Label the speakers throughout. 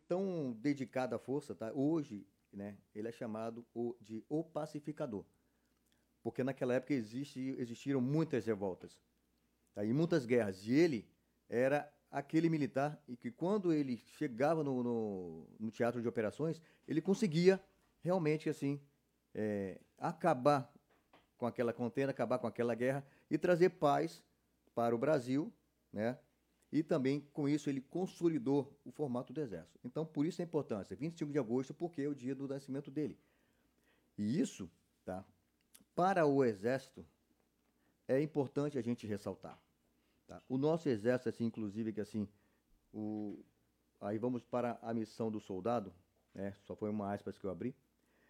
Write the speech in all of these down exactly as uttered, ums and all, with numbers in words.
Speaker 1: tão dedicado à força, tá? Hoje, né, ele é chamado o, de o pacificador, porque naquela época existe, existiram muitas revoltas, tá? E muitas guerras, e ele era aquele militar e que quando ele chegava no, no, no teatro de operações, ele conseguia realmente assim é, acabar com aquela contenda, acabar com aquela guerra e trazer paz para o Brasil, né? E também, com isso, ele consolidou o formato do Exército. Então, por isso a importância, vinte e cinco de agosto, porque é o dia do nascimento dele. E isso, tá? Para o Exército, é importante a gente ressaltar. Tá? O nosso Exército, assim, inclusive, que assim, o... aí vamos para a missão do soldado, né? Só foi uma aspas que eu abri.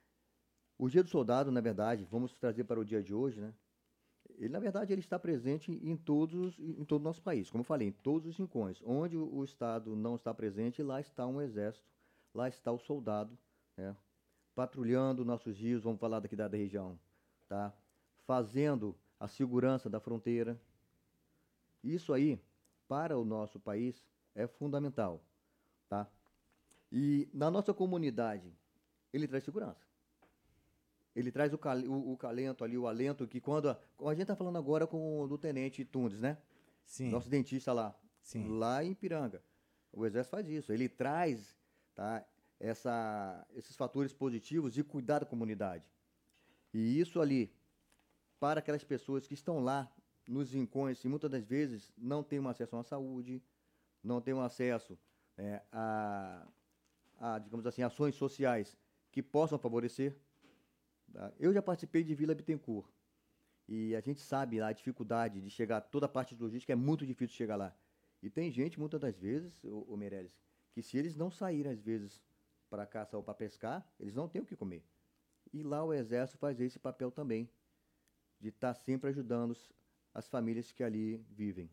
Speaker 1: O dia do soldado, na verdade, vamos trazer para o dia de hoje, né? Ele, na verdade, ele está presente em todos, em todo o nosso país, como eu falei, em todos os rincões. Onde o, o Estado não está presente, lá está um exército, lá está o soldado, né? Patrulhando nossos rios, vamos falar daqui da, da região, tá? Fazendo a segurança da fronteira. Isso aí, para o nosso país, é fundamental, tá? E na nossa comunidade, ele traz segurança. Ele traz o, cal, o, o calento ali, o alento, que quando. A, a gente está falando agora com o do Tenente Tundes, né?
Speaker 2: Sim,
Speaker 1: Nosso dentista lá,
Speaker 2: sim.
Speaker 1: lá em Piranga. O Exército faz isso. Ele traz, tá, essa, esses fatores positivos de cuidar da comunidade. E isso ali, para aquelas pessoas que estão lá nos rincões e muitas das vezes não têm um acesso à saúde, não têm um acesso é, a, a, digamos assim, ações sociais que possam favorecer. Tá? Eu já participei de Vila Bittencourt e a gente sabe lá a dificuldade de chegar, toda a parte de logística é muito difícil chegar lá. E tem gente, muitas das vezes, o, o Meirelles, que se eles não saírem às vezes para caça ou para pescar, eles não têm o que comer. E lá o Exército faz esse papel também, de estar sempre ajudando as famílias que ali vivem.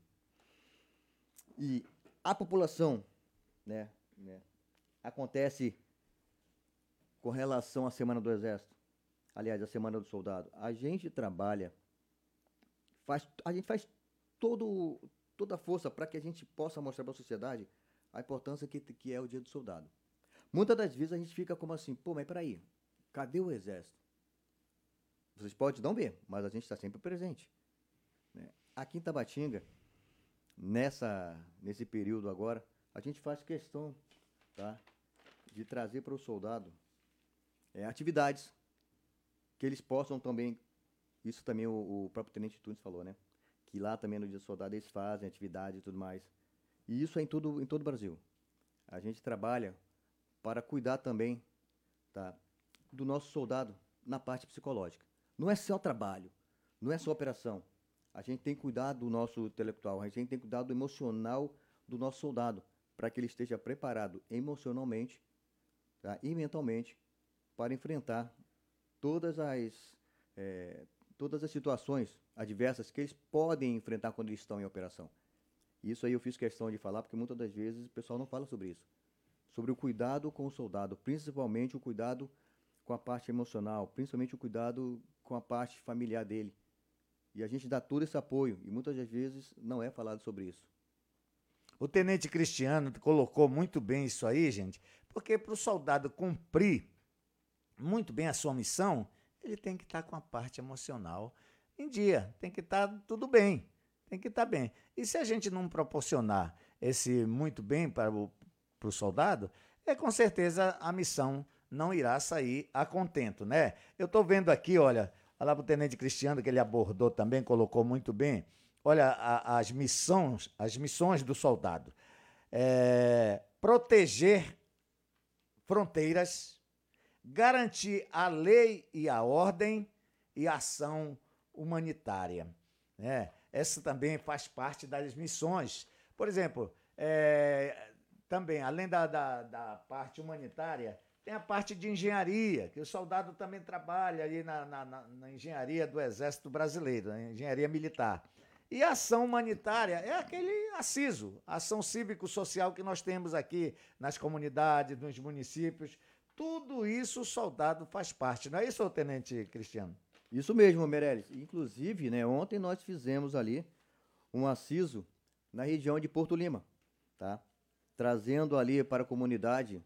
Speaker 1: E a população, né, né, acontece com relação à Semana do Exército, aliás, a Semana do Soldado. A gente trabalha, faz, a gente faz todo, toda a força para que a gente possa mostrar para a sociedade a importância que, que é o Dia do Soldado. Muitas das vezes a gente fica como assim, pô, mas peraí, cadê o Exército? Vocês podem não ver, mas a gente está sempre presente. Né? Aqui em Tabatinga, nessa, nesse período agora, a gente faz questão, tá, de trazer para o soldado é, atividades que eles possam também, isso também o, o próprio Tenente Tunes falou, né? Que lá também no Dia do Soldado eles fazem atividade e tudo mais. E isso é em todo, em todo o Brasil. A gente trabalha para cuidar também, tá, do nosso soldado na parte psicológica. Não é só trabalho, não é só operação. A gente tem que cuidar do nosso intelectual, a gente tem que cuidar do emocional do nosso soldado, para que ele esteja preparado emocionalmente, tá, e mentalmente para enfrentar todas as, é, todas as situações adversas que eles podem enfrentar quando eles estão em operação. Isso aí eu fiz questão de falar, porque muitas das vezes o pessoal não fala sobre isso. Sobre o cuidado com o soldado, principalmente o cuidado com a parte emocional, principalmente o cuidado com a parte familiar dele. E a gente dá todo esse apoio, e muitas das vezes não é falado sobre isso.
Speaker 2: O Tenente Cristiano colocou muito bem isso aí, gente, porque para o soldado cumprir muito bem a sua missão, ele tem que estar com a parte emocional em dia, tem que estar tudo bem, tem que estar bem. E se a gente não proporcionar esse muito bem para o, para o soldado, é com certeza a missão não irá sair a contento, né? Eu estou vendo aqui, olha, olha lá para o Tenente Cristiano, que ele abordou também, colocou muito bem, olha a, as missões, as missões do soldado. É, proteger fronteiras, garantir a lei e a ordem e a ação humanitária. Né? Essa também faz parte das missões. Por exemplo, é, também, além da, da, da parte humanitária, tem a parte de engenharia, que o soldado também trabalha ali na, na, na engenharia do Exército Brasileiro, na engenharia militar. E a ação humanitária é aquele aciso, ação cívico-social que nós temos aqui nas comunidades, nos municípios. Tudo isso o soldado faz parte, não é isso, Tenente Cristiano?
Speaker 1: Isso mesmo, Meirelles. Inclusive, né, ontem nós fizemos ali um aciso na região de Porto Lima, tá? Trazendo ali para a comunidade